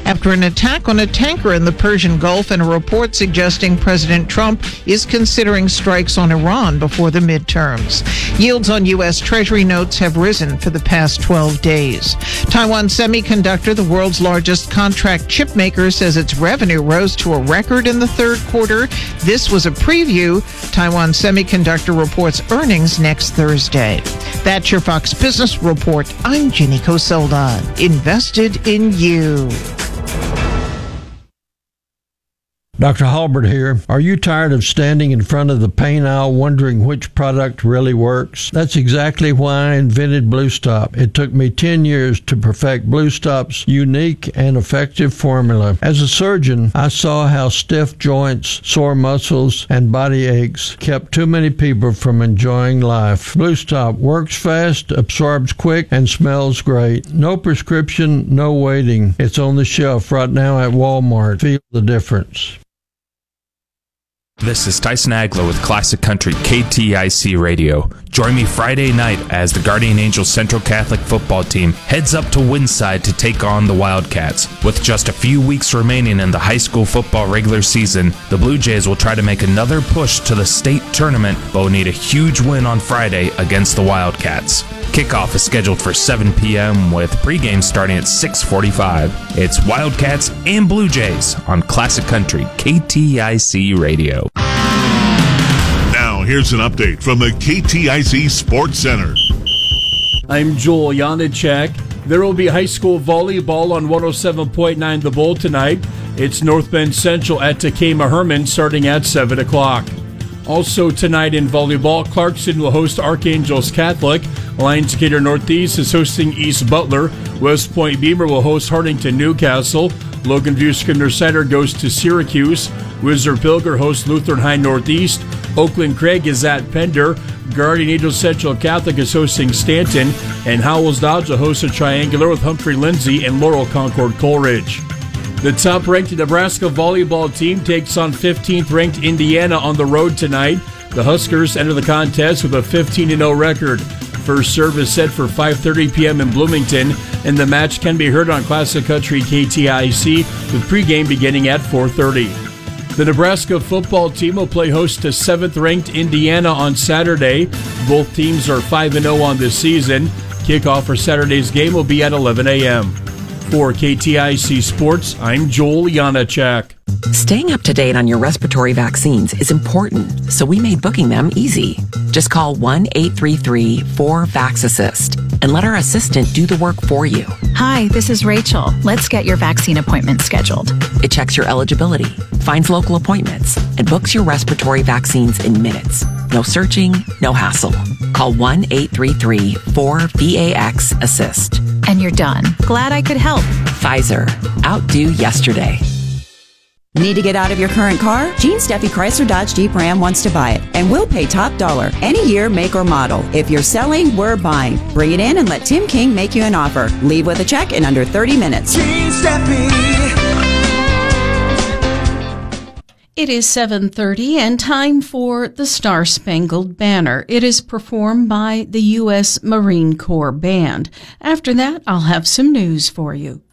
after an attack on a tanker in the Persian Gulf and a report suggesting President Trump is considering strikes on Iran before the midterms. Yields on U.S. Treasury notes have risen for the past 12 days. Taiwan Semiconductor, the world's largest contract chip maker, says its revenue rose to a record in the third quarter. This was a preview. Taiwan Semiconductor reports earnings next Thursday. That's your Fox Business Report. I'm Jenny Coselda. Invested in you. Dr. Halbert here. Are you tired of standing in front of the paint aisle wondering which product really works? That's exactly why I invented Blue Stop. It took me 10 years to perfect Blue Stop's unique and effective formula. As a surgeon, I saw how stiff joints, sore muscles, and body aches kept too many people from enjoying life. Blue Stop works fast, absorbs quick, and smells great. No prescription, no waiting. It's on the shelf right now at Walmart. Feel the difference. This is Tyson Aglow with Classic Country KTIC Radio. Join me Friday night as the Guardian Angels Central Catholic football team heads up to Windside to take on the Wildcats. With just a few weeks remaining in the high school football regular season, the Blue Jays will try to make another push to the state tournament, but will need a huge win on Friday against the Wildcats. Kickoff is scheduled for 7 p.m. with pregame starting at 6:45. It's Wildcats and Blue Jays on Classic Country KTIC Radio. Now here's an update from the KTIC Sports Center. I'm Joel Janacek. There will be high school volleyball on 107.9 The Bull tonight. It's North Bend Central at Takema Herman starting at 7 o'clock. Also tonight in volleyball, Clarkson will host Archangels Catholic. Lions Gator Northeast is hosting East Butler. West Point Beamer will host Hartington Newcastle. Logan View Scribner Center goes to Syracuse. Whistler Pilger hosts Lutheran High Northeast. Oakland Craig is at Pender. Guardian Angels Central Catholic is hosting Stanton. And Howells Dodge will host a triangular with Humphrey Lindsay and Laurel Concord Coleridge. The top-ranked Nebraska volleyball team takes on 15th-ranked Indiana on the road tonight. The Huskers enter the contest with a 15-0 record. First serve is set for 5:30 p.m. in Bloomington, and the match can be heard on Classic Country KTIC with pregame beginning at 4:30. The Nebraska football team will play host to 7th-ranked Indiana on Saturday. Both teams are 5-0 on this season. Kickoff for Saturday's game will be at 11 a.m. For KTIC Sports, I'm Joel Janacek. Staying up to date on your respiratory vaccines is important, so we made booking them easy. Just call 1-833-4-VAX-ASSIST and let our assistant do the work for you. Hi, this is Rachel. Let's get your vaccine appointment scheduled. It checks your eligibility, finds local appointments, and books your respiratory vaccines in minutes. No searching, no hassle. Call 1-833-4-VAX-ASSIST. And you're done. Glad I could help. Pfizer. Outdo yesterday. Need to get out of your current car? Gene Steffi Chrysler Dodge Jeep Ram wants to buy it, and we'll pay top dollar. Any year, make, or model. If you're selling, we're buying. Bring it in and let Tim King make you an offer. Leave with a check in under 30 minutes. Gene Steffi. It is 7:30 and time for the Star-Spangled Banner. It is performed by the U.S. Marine Corps Band. After that, I'll have some news for you.